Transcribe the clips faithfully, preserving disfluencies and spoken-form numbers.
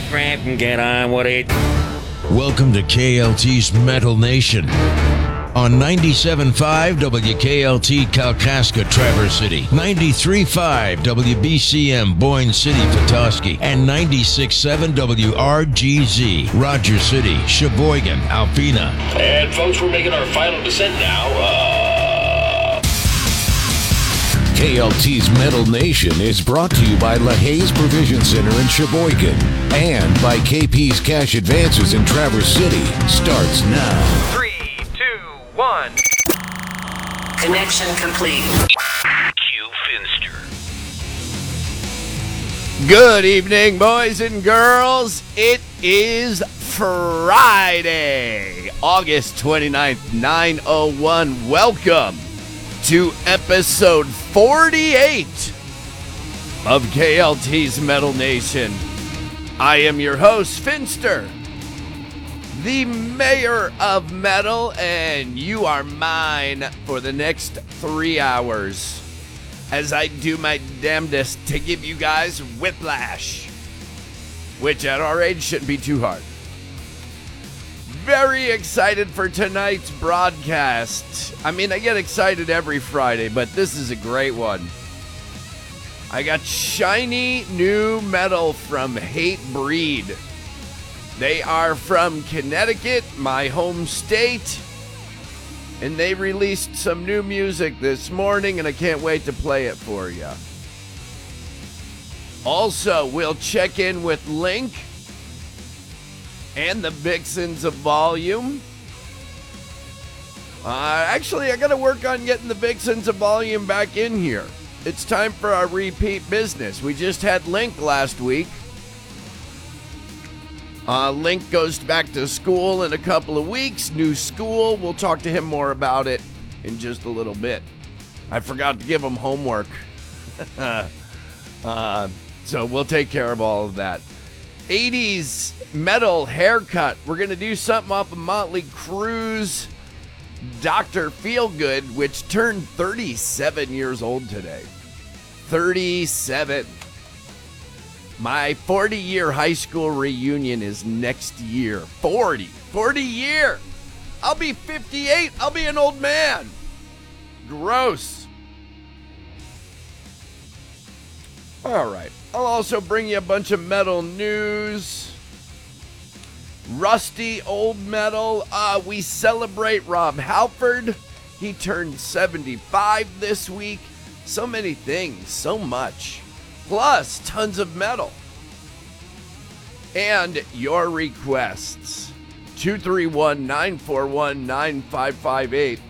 Scrap and get on with it. Welcome to K L T's Metal Nation on ninety-seven point five W K L T Kalkaska, Traverse City, ninety-three point five W B C M Boyne City, Petoskey, and ninety-six point seven W R G Z Rogers City, Sheboygan, Alpena. And folks, we're making our final descent now. Uh... K L T's Metal Nation is brought to you by LaHaye's Provision Center in Sheboygan and by K P's Cash Advances in Traverse City. Starts now. Three, two, one. Connection complete. Q Finster. Good evening, boys and girls. It is Friday, August twenty-ninth, nine oh one. Welcome to episode forty-eight of K L T's Metal Nation. I am your host, Finster, the mayor of metal, and you are mine for the next three hours as I do my damnedest to give you guys whiplash, which at our age shouldn't be too hard. Very excited for tonight's broadcast. I mean, I get excited every Friday, but this is a great one. I got shiny new metal from Hatebreed. They are from Connecticut, my home state, and they released some new music this morning, and I can't wait to play it for you. Also, we'll check in with Link and the Vixens of Volume. Uh, actually, I got to work on getting the Vixens of Volume back in here. It's time for our repeat business. We just had Link last week. Uh, Link goes back to school in a couple of weeks. New school. We'll talk to him more about it in just a little bit. I forgot to give him homework. uh, so we'll take care of all of that. eighties metal haircut. We're going to do something off of Motley Crue's Doctor Feelgood, which turned thirty-seven years old today. thirty-seven. My forty-year high school reunion is next year. forty. forty year. I'll be fifty-eight. I'll be an old man. Gross. All right. I'll also bring you a bunch of metal news. Rusty old metal. Uh, we celebrate Rob Halford. He turned seventy-five this week. So many things. So much. Plus, tons of metal. And your requests. two three one, nine four one, nine five five eight.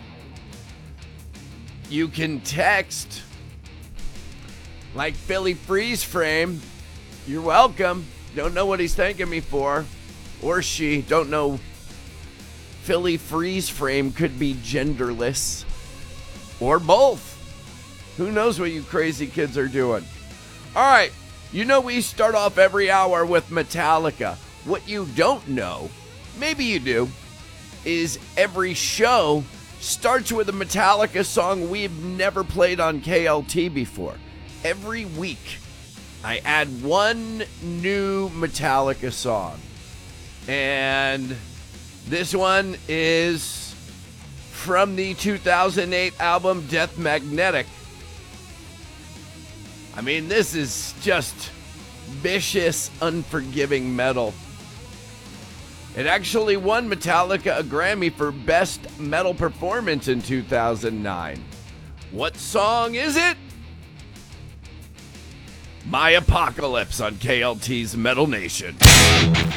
You can text like Philly Freeze Frame. You're welcome. Don't know what he's thanking me for. Or she. Don't know. Philly Freeze Frame could be genderless. Or both. Who knows what you crazy kids are doing. All right. You know we start off every hour with Metallica. What you don't know, maybe you do, is every show starts with a Metallica song we've never played on K L T before. Every week, I add one new Metallica song. And this one is from the two thousand eight album Death Magnetic. I mean, this is just vicious, unforgiving metal. It actually won Metallica a Grammy for Best Metal Performance in two thousand nine. What song is it? My Apocalypse on K L T's Metal Nation.